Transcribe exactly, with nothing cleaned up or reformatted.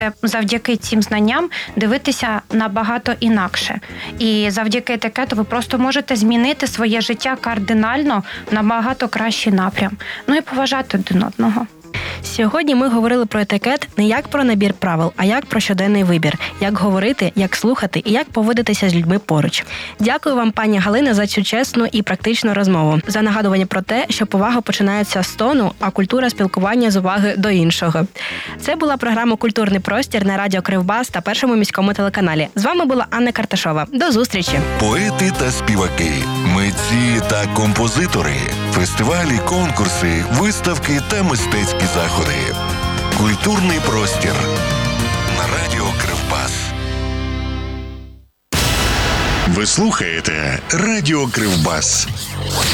Завдяки цим знанням дивитися набагато інакше. І завдяки етикету ви просто можете змінити своє життя кардинально в набагато кращий напрям. Ну і поважати один одного. Сьогодні ми говорили про етикет не як про набір правил, а як про щоденний вибір. Як говорити, як слухати і як поводитися з людьми поруч. Дякую вам, пані Галина, за цю чесну і практичну розмову. За нагадування про те, що повага починається з тону, а культура спілкування з уваги до іншого. Це була програма «Культурний простір» на радіо Кривбас та Першому міському телеканалі. З вами була Анна Карташова. До зустрічі! Поети та співаки, митці та композитори, фестивалі, конкурси, виставки та мистецькі заходи. Культурний простір на радіо Кривбас. Ви слухаєте Радіо Кривбас.